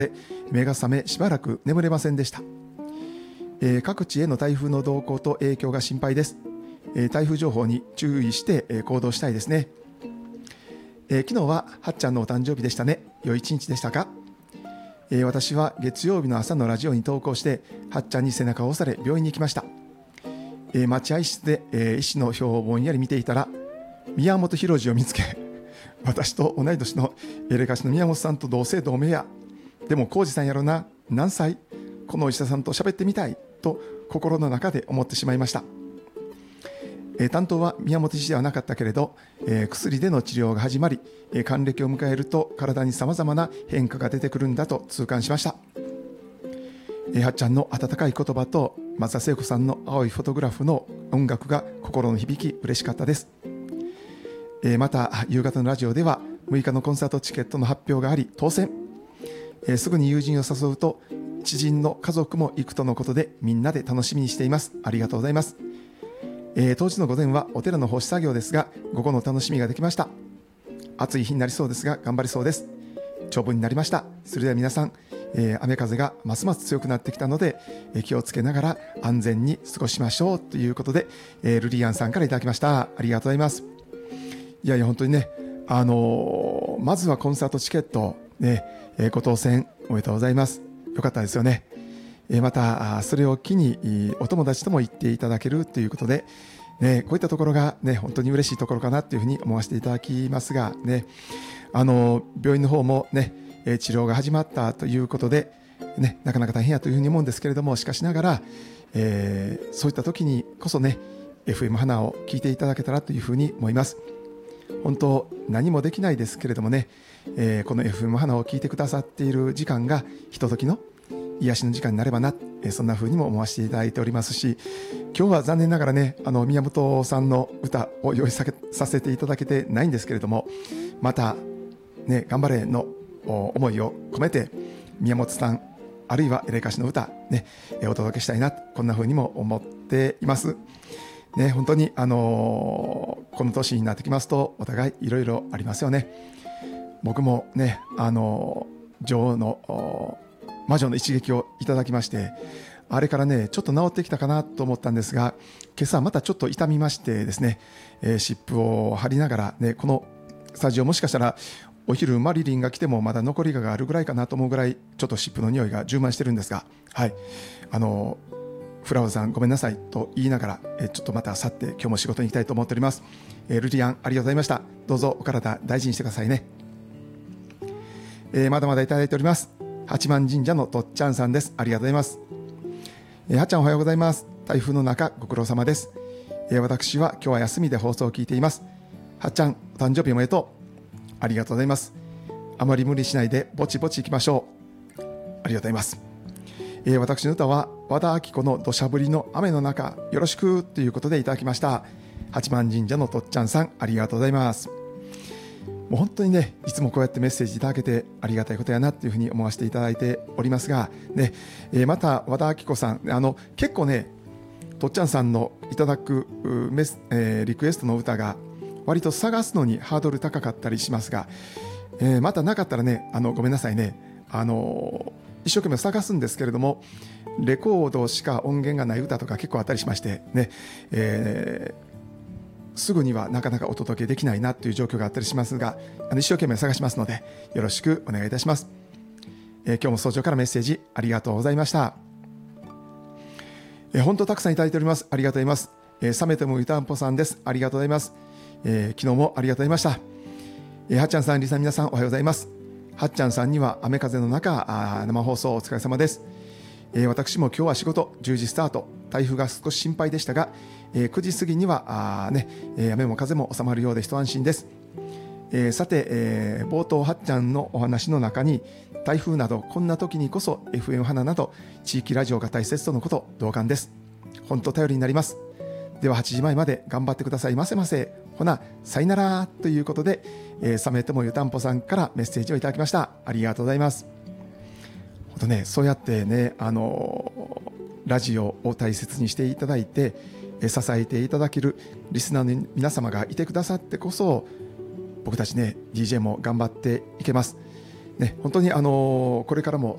目が覚めしばらく眠れませんでした。各地への台風の動向と影響が心配です。台風情報に注意して行動したいですね。昨日ははっちゃんのお誕生日でしたね。良い一日でしたか？私は月曜日の朝のラジオに投稿してはっちゃんに背中を押され病院に行きました。待合室で、医師の表をぼんやり見ていたら宮本浩次を見つけ、私と同い年のエレカシの宮本さんと同姓同名や、でも浩次さんやろな、何歳、このお医者さんと喋ってみたいと心の中で思ってしまいました。担当は宮本医師ではなかったけれど、薬での治療が始まり、還暦を迎えると体にさまざまな変化が出てくるんだと痛感しました。はっちゃんの温かい言葉と松田聖子さんの青いフォトグラフの音楽が心の響き嬉しかったです。また夕方のラジオでは6日のコンサートチケットの発表があり当選。すぐに友人を誘うと知人の家族も行くとのことでみんなで楽しみにしています。ありがとうございます。当日の午前はお寺の奉仕作業ですが午後の楽しみができました。暑い日になりそうですが頑張りそうです。長文になりました。それでは皆さん、雨風がますます強くなってきたので、気をつけながら安全に過ごしましょうということで、ルリアンさんからいただきました。ありがとうございます。いやいや本当にね、まずはコンサートチケット、ねご当選おめでとうございます。よかったですよね。またそれを機にお友達とも行っていただけるということで、こういったところが、本当に嬉しいところかなというふうに思わせていただきますが、病院の方も、治療が始まったということで、なかなか大変やというふうに思うんですけれども、しかしながら、そういった時にこそFM 花を聞いていただけたらというふうに思います。本当何もできないですけれどもこの FM 花を聞いてくださっている時間がひとときの癒しの時間になればな、そんな風にも思わせていただいておりますし、今日は残念ながら宮本さんの歌を用意させていただけてないんですけれども、また頑張れの思いを込めて宮本さんあるいはエレカシの歌お届けしたいな、こんな風にも思っています。本当にこの年になってきますとお互いいろいろありますよね。僕も女王の魔女の一撃をいただきまして、あれからちょっと治ってきたかなと思ったんですが、今朝またちょっと痛みましてですね、湿布を貼りながらこのスタジオもしかしたらお昼マリリンが来てもまだ残りがあるぐらいかなと思うぐらいちょっと湿布の匂いが充満してるんですが、フラワーさんごめんなさいと言いながらちょっとまた去って今日も仕事に行きたいと思っております。ルリアンありがとうございました。どうぞお体大事にしてくださいね。まだまだいただいております。八幡神社のとっちゃんさんです。ありがとうございます。はっちゃんおはようございます。台風の中ご苦労様です。私は今日は休みで放送を聞いています。はっちゃんお誕生日おめでとう。ありがとうございます。あまり無理しないでぼちぼち行きましょう。ありがとうございます。私の歌は和田アキ子の土砂降りの雨の中よろしくということでいただきました。八幡神社のとっちゃんさんありがとうございます。もう本当にいつもこうやってメッセージいただけてありがたいことやなというふうに思わせていただいておりますがまた和田アキ子さん結構とっちゃんさんのいただくリクエストの歌が割と探すのにハードル高かったりしますが、またなかったらごめんなさい一生懸命探すんですけれどもレコードしか音源がない歌とか結構あったりしましてすぐにはなかなかお届けできないなという状況があったりしますが一生懸命探しますのでよろしくお願いいたします。今日も早朝からメッセージありがとうございました。本当たくさんいただいております。ありがとうございます。冷めてもゆたんぽさんです。ありがとうございます。昨日もありがとうございました。はっちゃんさん、りさん皆さんおはようございます。はっちゃんさんには雨風の中生放送お疲れ様です。私も今日は仕事10時スタート、台風が少し心配でしたが、9時過ぎには雨も風も収まるようで一安心です。さて、冒頭はっちゃんのお話の中に台風などこんな時にこそ FM 花など地域ラジオが大切とのこと同感です。本当頼りになります。では8時前まで頑張ってくださいませませ。ほなさよならということで、冷めてもゆたんぽさんからメッセージをいただきました。ありがとうございます。ほんとそうやってラジオを大切にしていただいて支えていただけるリスナーの皆様がいてくださってこそ僕たちDJ も頑張っていけます。 ね、本当にこれからも